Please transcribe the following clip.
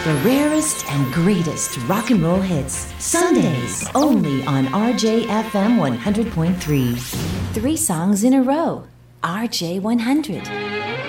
The rarest and greatest rock and roll hits. Sundays, only on RJFM 100.3. 3 songs in a row. RJ 100.